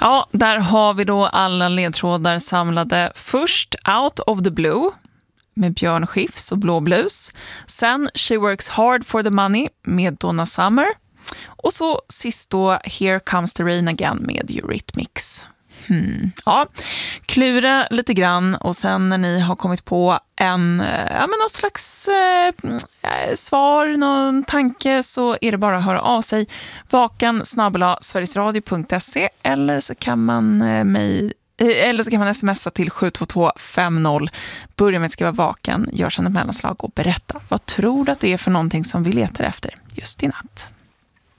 Ja, där har vi då alla ledtrådar samlade. Först Out of the Blue med Björn Skifs och Blå Blues. Sen She Works Hard for the Money med Donna Summer. Och så sist då Here Comes the Rain Again med Eurythmics. Ja, klura lite grann och sen när ni har kommit på något slags svar, någon tanke, så är det bara att höra av sig. vakan@sverigesradio.se eller så kan man smsa till 72250. Börja med att skriva vaken, gör sedan ett mellanslag och berätta. Vad tror du att det är för någonting som vi letar efter just i natt?